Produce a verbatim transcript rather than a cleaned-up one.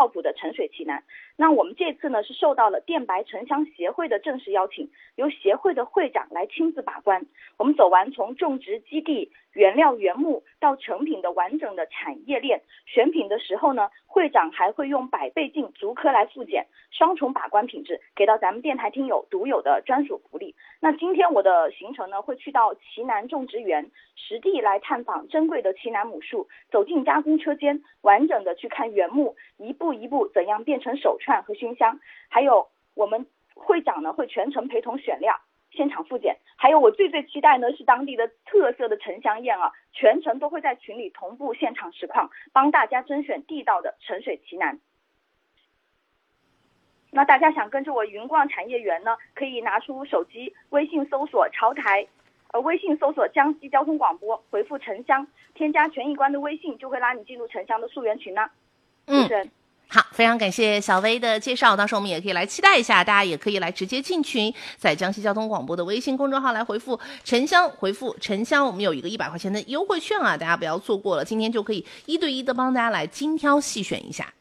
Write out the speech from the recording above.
靠谱的沉水奇楠。那我们这次呢是受到了电白沉香协会的正式邀请，由协会的会长来亲自把关。我们走完从种植基地、原料原木到成品的完整的产业链，选品的时候呢，会长还会用百倍镜逐颗来复检，双重把关品质，给到咱们电台听友独有的专属福利。那今天我的行程呢，会去到奇楠种植园，实地来探访珍贵的奇楠母树，走进加工车间，完整的去看原木一步一步怎样变成手串和熏香，还有我们会长呢会全程陪同选料，现场复检，还有我最最期待呢是当地的特色的沉香宴啊，全程都会在群里同步现场实况，帮大家甄选地道的沉水奇楠。那大家想跟着我云逛产业园呢，可以拿出手机微信搜索潮台，呃，微信搜索江西交通广播，回复沉香，添加权益官的微信，就会拉你进入沉香的溯源群呢。 嗯，好，非常感谢小薇的介绍，到时候我们也可以来期待一下，大家也可以来直接进群，在江西交通广播的微信公众号来回复沉香，回复沉香，我们有一个一百块钱的优惠券啊，大家不要错过了，今天就可以一对一的帮大家来精挑细选一下。